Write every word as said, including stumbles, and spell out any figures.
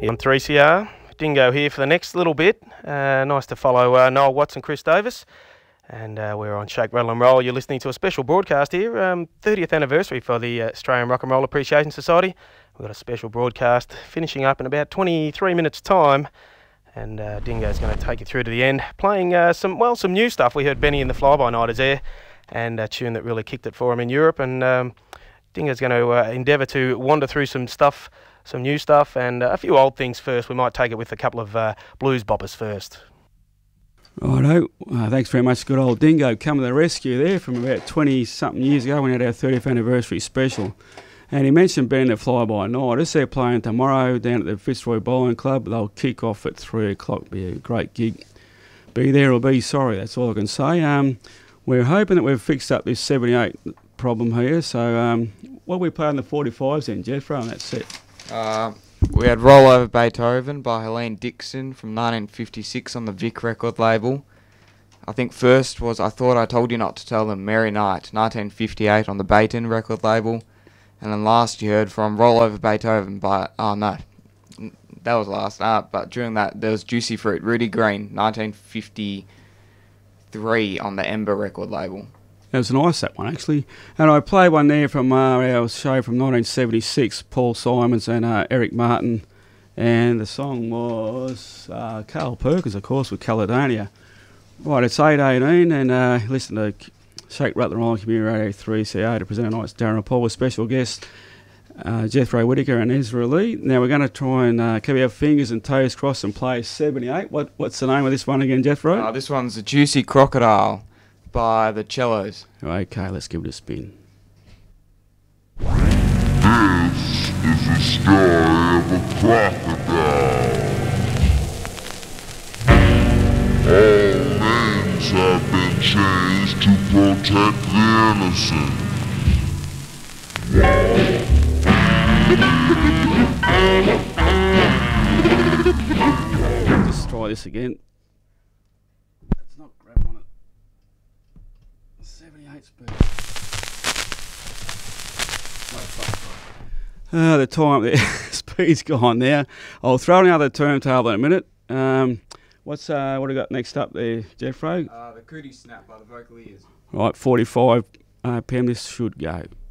I'm three C R, Dingo here for the next little bit. Uh, nice to follow uh, Noel Watts and Chris Davis. And uh, we're on Shake, Rattle and Roll. You're listening to a special broadcast here, um, thirtieth anniversary for the uh, Australian Rock and Roll Appreciation Society. We've got a special broadcast finishing up in about twenty-three minutes time. And uh, Dingo's going to take you through to the end, playing uh, some, well, some new stuff. We heard Benny and the Fly-By-Nighters there, and a tune that really kicked it for him in Europe. And um, Dingo's going to uh, endeavour to wander through some stuff, some new stuff, and uh, a few old things first. We might take it with a couple of uh, blues boppers first. Righto, uh, thanks very much, good old Dingo coming to the rescue there from about twenty something years ago when we had our thirtieth anniversary special. And he mentioned being the Fly-By-Nighters. They're playing tomorrow down at the Fitzroy Bowling Club. They'll kick off at three o'clock. Be a great gig. Be there or be sorry, that's all I can say. Um, we're hoping that we've fixed up this seventy-eight problem here. So um, what are we playing the forty-fives then, Jethro, on that set? Uh, we had Roll Over Beethoven by Helene Dixon from nineteen fifty-six on the Vic record label. I think first was I Thought I Told You Not to Tell Them, Merry Night, nineteen fifty-eight on the Baton record label. And then last you heard from Roll Over Beethoven by, oh no, that was last, uh, but during that there was Juicy Fruit, Rudy Green, nineteen fifty-three on the Ember record label. That was nice, that one, actually. And I played one there from uh, our show from nineteen seventy-six, Paul Simons and uh, Eric Martin. And the song was uh, Carl Perkins, of course, with Caledonia. Right, it's eight eighteen, and uh, listen to Shake, Rattle and Roll Community Radio three C A to present tonight's Darren Paul with special guests uh, Jethro Whittaker and Ezra Lee. Now we're going to try and uh, keep our fingers and toes crossed and play seventy-eight. What, what's the name of this one again, Jethro? Uh, this one's The Juicy Crocodile by the Cellos. Okay, let's give it a spin. This is the story of a crocodile. All names have been changed to protect the innocent. Just try this again. It's not grabbing on it. seventy-eight speed. Uh, the time, the speed's gone now. I'll throw another turntable in a minute. Um, what's uh, what have we got next up there, Jethro? Uh, the Cootie Snap by the Vocaliers. Right, forty-five R P M, this should go.